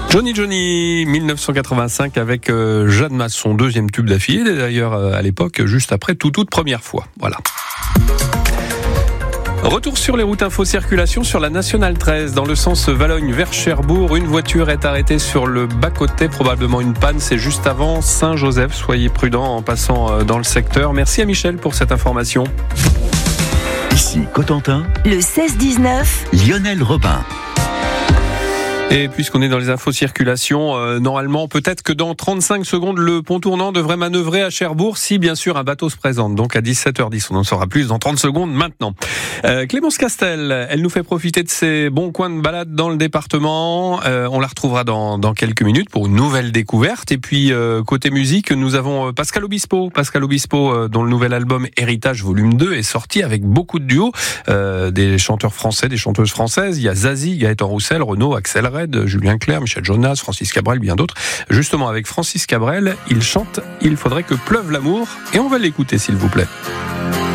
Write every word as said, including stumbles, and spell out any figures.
Johnny Johnny, dix-neuf cent quatre-vingt-cinq avec euh, Jeanne Masse, son deuxième tube d'affilée, d'ailleurs euh, à l'époque, juste après tout, toute première fois. Voilà. Retour sur les routes info circulation sur la nationale treize, dans le sens Valogne vers Cherbourg. Une voiture est arrêtée sur le bas-côté, probablement une panne, c'est juste avant Saint-Joseph. Soyez prudents en passant dans le secteur. Merci à Michel pour cette information. Ici Cotentin, le seize dix-neuf, Lionel Robin. Et puisqu'on est dans les infos circulation, euh, normalement, peut-être que dans trente-cinq secondes, le pont tournant devrait manœuvrer à Cherbourg, si bien sûr un bateau se présente. Donc à dix-sept heures dix, on en saura plus dans trente secondes maintenant. Euh, Clémence Castel, elle nous fait profiter de ses bons coins de balade dans le département. Euh, on la retrouvera dans, dans quelques minutes pour une nouvelle découverte. Et puis euh, côté musique, nous avons Pascal Obispo. Pascal Obispo, euh, dont le nouvel album Héritage Volume deux est sorti avec beaucoup de duos. Euh, des chanteurs français, des chanteuses françaises. Il y a Zazie, Gaëtan Roussel, Renaud, Axel Red, Julien Clerc, Michel Jonas, Francis Cabrel, bien d'autres. Justement, avec Francis Cabrel, il chante « Il faudrait que pleuve l'amour » et on va l'écouter, s'il vous plaît.